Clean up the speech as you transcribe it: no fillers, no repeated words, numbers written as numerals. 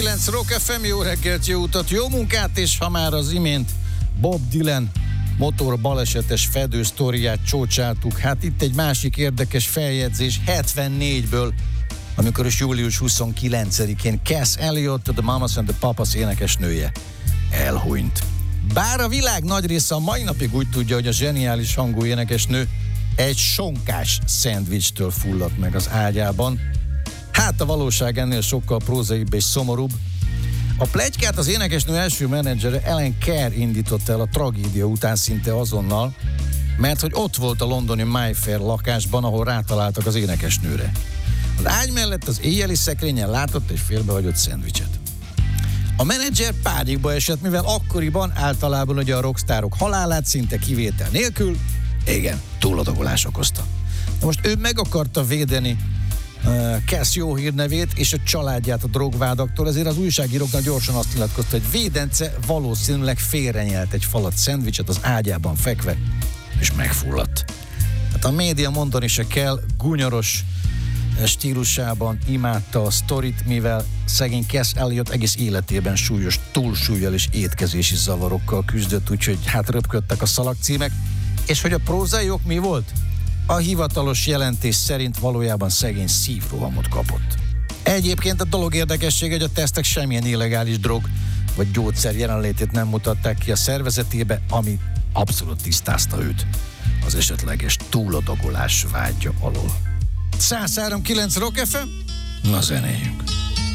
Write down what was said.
9 Rock FM, jó reggelt, jó utat, jó munkát, és ha már az imént Bob Dylan motor balesetes fedősztoriát csócsáltuk, hát itt egy másik érdekes feljegyzés 74-ből, amikor is július 29-én Cass Elliot, The Mamas and the Papas énekesnője elhunyt. Bár a világ nagy része a mai napig úgy tudja, hogy a zseniális hangú énekesnő egy sonkás szendvicstől fulladt meg az ágyában, hát a valóság ennél sokkal prózaibb és szomorúbb. A pletykát az énekesnő első menedzsere Ellen Kerr indította el a tragédia után szinte azonnal, mert hogy ott volt a londoni Mayfair lakásban, ahol rátaláltak az énekesnőre. Az ágy mellett az éjjeli szekrényen látott egy félbehagyott szendvicset. A menedzser pánikba esett, mivel akkoriban általában ugye a rockstárok halálát szinte kivétel nélkül, igen, túladagolás okozta. Na most ő meg akarta védeni Cass jó hírnevét és a családját a drogvádaktól, ezért az újságíróknak gyorsan azt nyilatkozta, hogy védence valószínűleg félrenyelt egy falat szendvicset az ágyában fekve, és megfulladt. Hát a média mondani se kell, gúnyoros stílusában imádta a sztorit, mivel szegény Cass Elliot egész életében súlyos túlsúllyal és étkezési zavarokkal küzdött, úgyhogy hát röpködtek a szalagcímek. És hogy a prózai ok mi volt? A hivatalos jelentés szerint valójában szegény szívrohamot kapott. Egyébként a dolog érdekessége, hogy a tesztek semmilyen illegális drog vagy gyógyszer jelenlétét nem mutatták ki a szervezetébe, ami abszolút tisztázta őt az esetleges túladagolás vágya alól. 103.9 Rock FM, na zenéljünk!